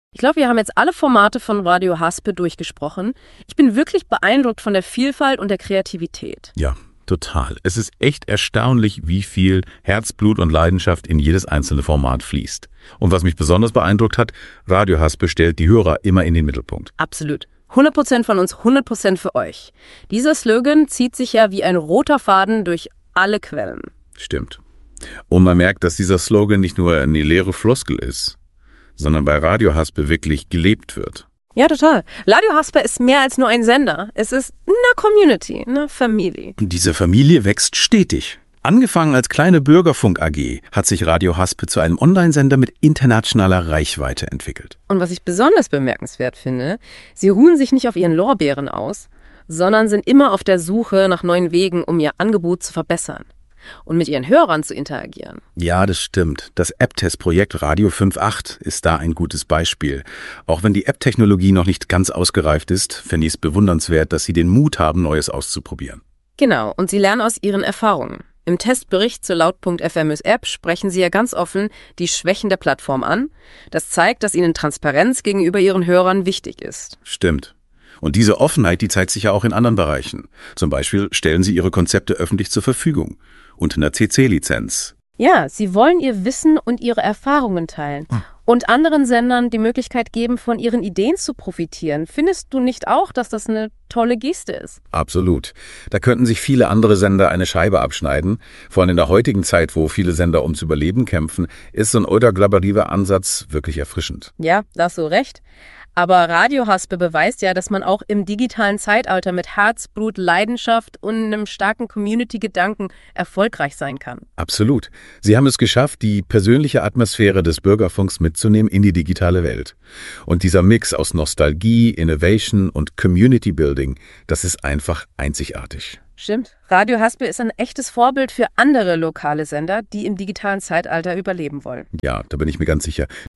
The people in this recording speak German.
Ich glaube, wir haben jetzt alle Formate von Radio Haspe durchgesprochen. Ich bin wirklich beeindruckt von der Vielfalt und der Kreativität. Ja, total. Es ist echt erstaunlich, wie viel Herzblut und Leidenschaft in jedes einzelne Format fließt. Und was mich besonders beeindruckt hat, Radio Haspe stellt die Hörer immer in den Mittelpunkt. Absolut. 100% von uns, 100% für euch. Dieser Slogan zieht sich ja wie ein roter Faden durch alle Quellen. Stimmt. Und man merkt, dass dieser Slogan nicht nur eine leere Floskel ist, sondern bei Radio Haspe wirklich gelebt wird. Ja, total. Radio Haspe ist mehr als nur ein Sender. Es ist eine Community, eine Familie. Und diese Familie wächst stetig. Angefangen als kleine Bürgerfunk AG hat sich Radio Haspe zu einem Online-Sender mit internationaler Reichweite entwickelt. Und was ich besonders bemerkenswert finde, sie ruhen sich nicht auf ihren Lorbeeren aus, sondern sind immer auf der Suche nach neuen Wegen, um ihr Angebot zu verbessern und mit ihren Hörern zu interagieren. Ja, das stimmt. Das App-Test-Projekt Radio 5.8 ist da ein gutes Beispiel. Auch wenn die App-Technologie noch nicht ganz ausgereift ist, finde ich es bewundernswert, dass sie den Mut haben, Neues auszuprobieren. Genau, und sie lernen aus ihren Erfahrungen. Im Testbericht zur Laut.fm's-App sprechen sie ja ganz offen die Schwächen der Plattform an. Das zeigt, dass ihnen Transparenz gegenüber ihren Hörern wichtig ist. Stimmt. Und diese Offenheit, die zeigt sich ja auch in anderen Bereichen. Zum Beispiel stellen sie ihre Konzepte öffentlich zur Verfügung. Unter einer CC-Lizenz. Ja, sie wollen ihr Wissen und ihre Erfahrungen teilen. Und anderen Sendern die Möglichkeit geben, von ihren Ideen zu profitieren. Findest du nicht auch, dass das eine tolle Geste ist? Absolut. Da könnten sich viele andere Sender eine Scheibe abschneiden. Vor allem in der heutigen Zeit, wo viele Sender ums Überleben kämpfen, ist so ein kollaborativer Ansatz wirklich erfrischend. Ja, da hast du recht. Aber Radio Haspe beweist ja, dass man auch im digitalen Zeitalter mit Herzblut, Leidenschaft und einem starken Community-Gedanken erfolgreich sein kann. Absolut. Sie haben es geschafft, die persönliche Atmosphäre des Bürgerfunks mitzunehmen in die digitale Welt. Und dieser Mix aus Nostalgie, Innovation und Community Building, das ist einfach einzigartig. Stimmt. Radio Haspe ist ein echtes Vorbild für andere lokale Sender, die im digitalen Zeitalter überleben wollen. Ja, da bin ich mir ganz sicher.